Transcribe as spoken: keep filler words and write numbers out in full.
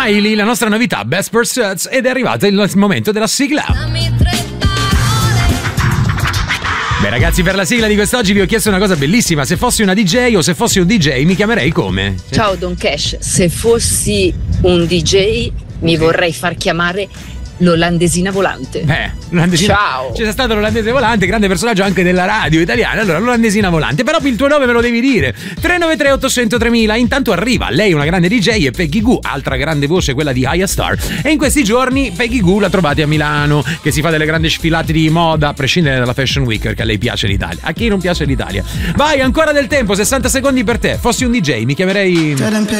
Miley, la nostra novità Best Pursuits, ed è arrivato il momento della sigla. Beh ragazzi, per la sigla di quest'oggi vi ho chiesto una cosa bellissima: se fossi una D J o se fossi un D J mi chiamerei come? Ciao Don Cash, se fossi un D J mi vorrei far chiamare l'olandesina volante. Eh, l'olandesina. Ciao. C'è stato l'olandese volante, grande personaggio anche della radio italiana. Allora, l'olandesina volante. Però il tuo nome me lo devi dire. tre nove tre otto zero zero tremila. Intanto arriva lei, una grande D J, e Peggy Gou, altra grande voce, quella di Aya Star. E in questi giorni Peggy Gou la trovate a Milano, che si fa delle grandi sfilate di moda, a prescindere dalla Fashion Week, perché a lei piace l'Italia. A chi non piace l'Italia? Vai, ancora del tempo, sessanta secondi per te. Fossi un D J mi chiamerei